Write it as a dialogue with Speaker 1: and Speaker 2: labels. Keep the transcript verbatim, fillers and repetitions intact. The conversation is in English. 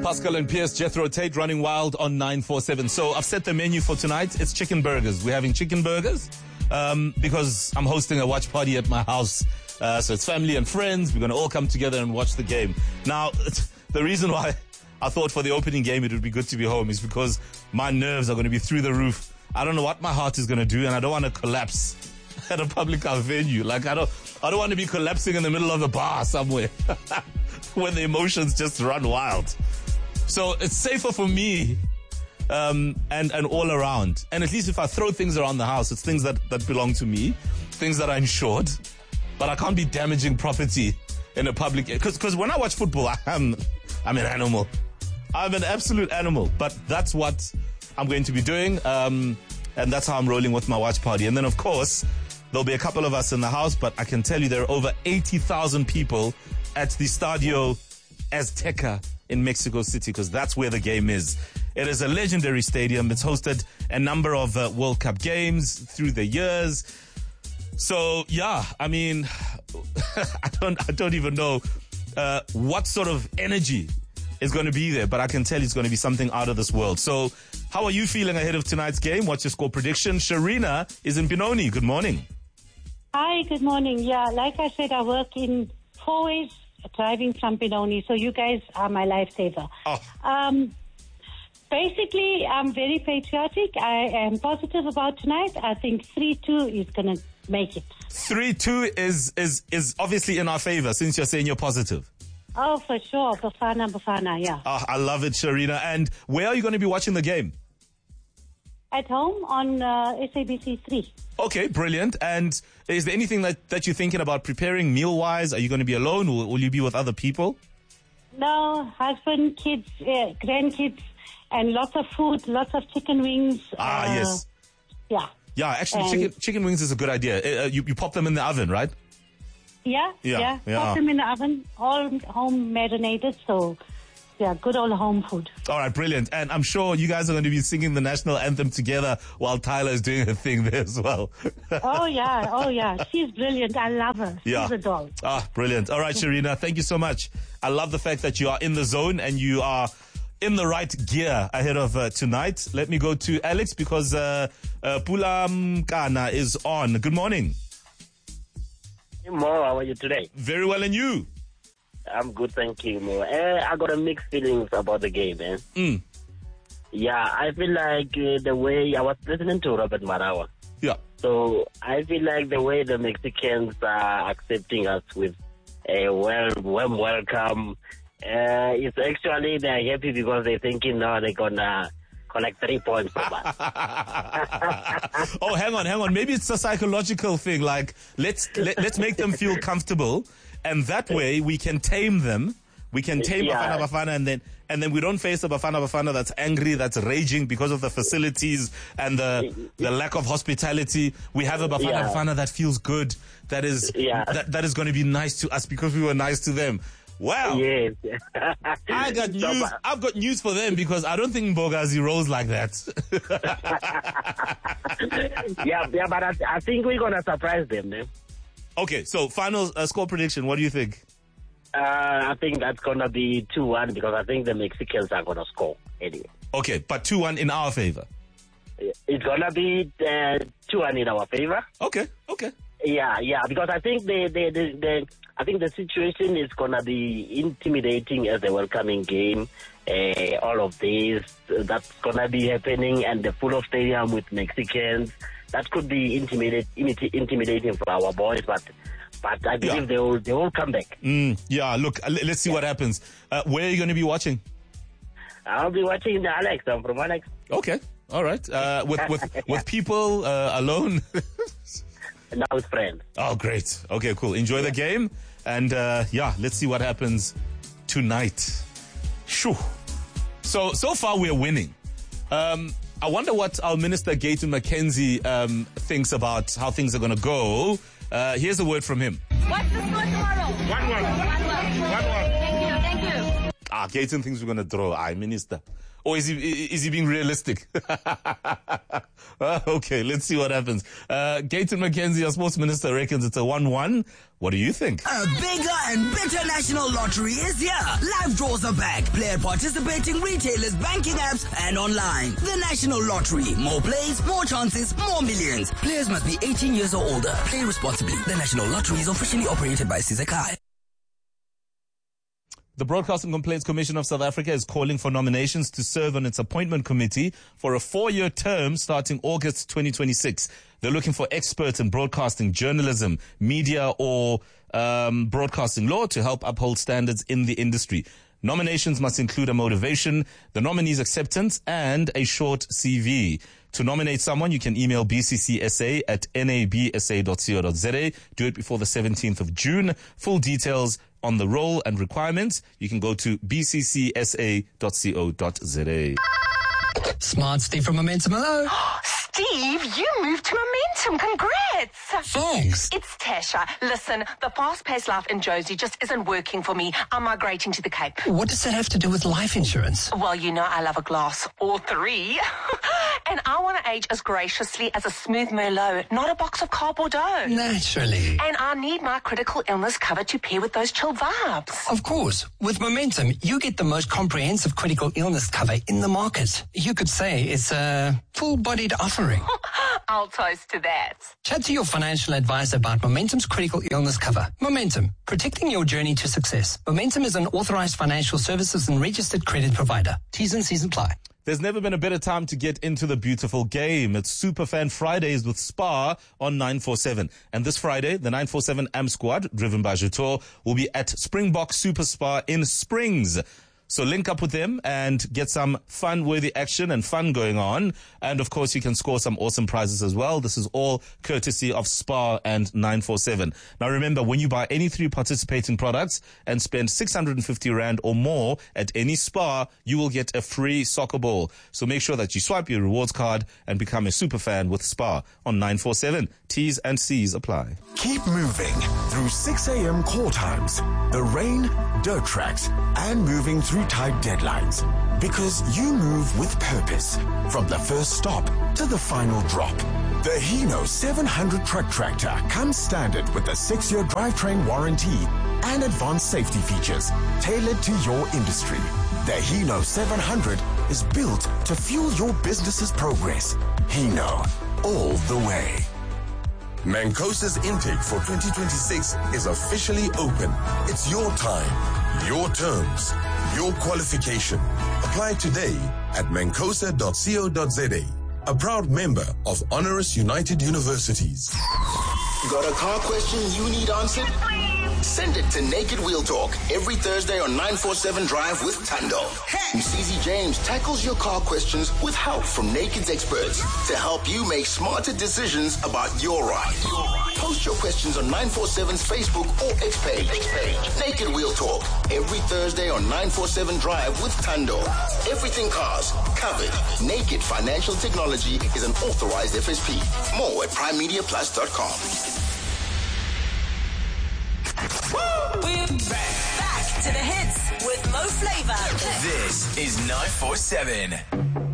Speaker 1: Pascal and Pierce, Jethro Tate, Running Wild on nine four seven. So I've set the menu for tonight. It's chicken burgers. We're having chicken burgers um, because I'm hosting a watch party at my house. Uh, so it's family and friends. We're going to all come together and watch the game. Now, the reason why I thought for the opening game it would be good to be home is because my nerves are going to be through the roof. I don't know what my heart is going to do, and I don't want to collapse at a public venue. Like, I don't, I don't want to be collapsing in the middle of a bar somewhere when the emotions just run wild. So it's safer for me um, and, and all around. And at least if I throw things around the house, it's things that, that belong to me, things that are insured. But I can't be damaging property in a public... Because when I watch football, I'm, I'm an animal. I'm an absolute animal. But that's what I'm going to be doing. Um, and that's how I'm rolling with my watch party. And then, of course, there'll be a couple of us in the house. But I can tell you there are over eighty thousand people at the Estadio Azteca in Mexico City, because that's where the game is. It is a legendary stadium. It's hosted a number of uh, World Cup games through the years. So, yeah, I mean, I don't I don't even know uh, what sort of energy is going to be there, but I can tell it's going to be something out of this world. So, how are you feeling ahead of tonight's game? What's your score prediction? Sharina is in Benoni. Good morning.
Speaker 2: Hi, good morning. Yeah, like I said, I work in Fourways, driving from Benoni, so you guys are my lifesaver.
Speaker 1: Oh.
Speaker 2: Um, basically, I'm very patriotic. I am positive about tonight. I think three two is going to make it.
Speaker 1: three two is, is, is obviously in our favor, since you're saying you're positive.
Speaker 2: Oh, for sure. Bafana, Bafana, yeah.
Speaker 1: Oh, I love it, Sharina. And where are you going to be watching the game?
Speaker 2: At home on uh, S A B C three.
Speaker 1: Okay, brilliant. And is there anything that, that you're thinking about preparing meal-wise? Are you going to be alone, or will you be with other people?
Speaker 2: No, husband, kids, uh, grandkids, and lots of food, lots of chicken wings.
Speaker 1: Ah,
Speaker 2: uh,
Speaker 1: yes.
Speaker 2: Yeah.
Speaker 1: Yeah, actually,
Speaker 2: And-
Speaker 1: chicken chicken wings is a good idea. Uh, you, you pop them in the oven, right?
Speaker 2: Yeah,
Speaker 1: Yeah,
Speaker 2: yeah.
Speaker 1: yeah.
Speaker 2: Pop them in the oven, all home marinated, so yeah, good old home food.
Speaker 1: All right, brilliant. And I'm sure you guys are going to be singing the national anthem together while Tyler is doing her thing there as well.
Speaker 2: Oh yeah, oh yeah. She's brilliant. I love her. She's
Speaker 1: Yeah.
Speaker 2: a doll.
Speaker 1: Ah, brilliant. All right, Sharina, thank you so much. I love the fact that you are in the zone and you are in the right gear ahead of uh, tonight. Let me go to Alex because uh, uh, Pula Mkana is on. Good morning.
Speaker 3: Hey, Mo, how are you today?
Speaker 1: Very well, and you?
Speaker 3: I'm good, thank you, Mo. Eh, I got a mixed feelings about the game, man.
Speaker 1: Mm.
Speaker 3: Yeah, I feel like uh, the way I was listening to Robert Marawa.
Speaker 1: Yeah.
Speaker 3: So I feel like the way the Mexicans are accepting us with a well, warm welcome, uh, it's actually they're happy because they're thinking now they're gonna collect three points from us.
Speaker 1: Oh, hang on, hang on. Maybe it's a psychological thing. Like, let's let, let's make them feel comfortable, and that way we can tame them. We can tame
Speaker 3: Yeah.
Speaker 1: Bafana Bafana, and then and then we don't face a Bafana Bafana that's angry, that's raging because of the facilities and the the lack of hospitality. We have a Bafana
Speaker 3: Yeah.
Speaker 1: Bafana that feels good, that is
Speaker 3: Yeah.
Speaker 1: that, that is going to be nice to us because we were nice to them. Wow.
Speaker 3: Yes.
Speaker 1: I got
Speaker 3: So,
Speaker 1: news.
Speaker 3: but-
Speaker 1: I've got news for them because I don't think Mbogazi rolls like that.
Speaker 3: yeah, yeah, but I, I think we're gonna surprise them, man.
Speaker 1: Okay, so final uh, score prediction. What do you think?
Speaker 3: Uh, I think that's gonna be two one because I think the Mexicans are gonna score anyway.
Speaker 1: Okay, but two one in our favor.
Speaker 3: It's gonna be uh, two one in our favor.
Speaker 1: Okay, okay.
Speaker 3: Yeah, yeah, because I think the the, the, the I think the situation is gonna be intimidating as a welcoming game. Uh, all of this that's gonna be happening, and the full of stadium with Mexicans. That could be intimidate, imiti- intimidating for our boys, but but I believe
Speaker 1: Yeah.
Speaker 3: they will they will come back.
Speaker 1: Mm, yeah, look, uh, let's see what happens. Uh, where are you going to be watching?
Speaker 3: I'll be watching the Alex. I'm from Alex.
Speaker 1: Okay, all right. Uh, with with with people uh, alone.
Speaker 3: Now with friends.
Speaker 1: Oh, great. Okay, cool. Enjoy the game, and uh, yeah, let's see what happens tonight. Shoo. So so far we're winning. Um, I wonder what our Minister Gayton McKenzie um, thinks about how things are going to go. Uh, here's a word from him.
Speaker 4: What's the score tomorrow?
Speaker 1: One one.
Speaker 4: One one. Thank you, thank you.
Speaker 1: Ah, Gayton thinks we're going to draw. Aye, Minister. Or is he is he being realistic? uh, okay, let's see what happens. Uh, Gayton McKenzie, our sports minister, reckons it's a one one. What do you think?
Speaker 5: A bigger and better national lottery is here. Live draws are back. Play at participating retailers, banking apps, and online. The National Lottery. More plays, more chances, more millions. Players must be eighteen years or older. Play responsibly. The National Lottery is officially operated by Sizakai.
Speaker 1: The Broadcasting Complaints Commission of South Africa is calling for nominations to serve on its appointment committee for a four-year term starting August twenty twenty-six. They're looking for experts in broadcasting, journalism, media, or um, broadcasting law to help uphold standards in the industry. Nominations must include a motivation, the nominee's acceptance, and a short C V. To nominate someone, you can email b c c s a at n a b s a dot co dot z a. Do it before the seventeenth of June. Full details on the role and requirements, you can go to b c c s a dot co dot z a.
Speaker 6: Smart Steve from Momentum. Hello.
Speaker 7: Steve, you moved to Momentum. Congrats.
Speaker 6: Thanks.
Speaker 7: It's Tasha. Listen, the fast-paced life in Josie just isn't working for me. I'm migrating to the Cape.
Speaker 6: What does that have to do with life insurance?
Speaker 7: Well, you know I love a glass or three. And I want to age as graciously as a smooth Merlot, not a box of Car Bordeaux.
Speaker 6: Naturally.
Speaker 7: And I need my critical illness cover to pair with those chill vibes.
Speaker 6: Of course. With Momentum, you get the most comprehensive critical illness cover in the market. You could say it's a full-bodied offering.
Speaker 7: I'll toast to that.
Speaker 6: Chat to your financial advisor about Momentum's critical illness cover. Momentum, protecting your journey to success. Momentum is an authorized financial services and registered credit provider. T's and C's apply.
Speaker 1: There's never been a better time to get into the beautiful game. It's Superfan Fridays with Spar on nine forty-seven. And this Friday, the nine forty-seven A M squad, driven by Jutor, will be at Springbok Super Spa in Springs. So link up with them and get some fun-worthy action and fun going on. And, of course, you can score some awesome prizes as well. This is all courtesy of Spar and nine forty-seven. Now, remember, when you buy any three participating products and spend six hundred fifty rand or more at any Spar, you will get a free soccer ball. So make sure that you swipe your rewards card and become a super fan with Spar on nine forty-seven. T's and C's apply.
Speaker 8: Keep moving through six a.m. call times, the rain, dirt tracks, and moving through tight deadlines. Because you move with purpose. From the first stop to the final drop. The Hino seven hundred truck tractor comes standard with a six-year drivetrain warranty and advanced safety features tailored to your industry. The Hino seven hundred is built to fuel your business's progress. Hino, all the way.
Speaker 9: Mancosa's intake for twenty twenty-six is officially open. It's your time, your terms, your qualification. Apply today at mancosa dot co dot z a. A proud member of Honoris United Universities.
Speaker 10: Got a car question you need answered? Send it to Naked Wheel Talk every Thursday on nine forty-seven Drive with Tando. Hey. C Z James tackles your car questions with help from Naked's experts to help you make smarter decisions about your ride. Post your questions on nine forty-seven's Facebook or X page. X page. Naked Wheel Talk every Thursday on nine forty-seven Drive with Tando. Everything cars covered. Naked Financial Technology is an authorized F S P. More at prime media plus dot com.
Speaker 11: We're back. Back to the hits with Mo Flava.
Speaker 12: This is nine forty-seven.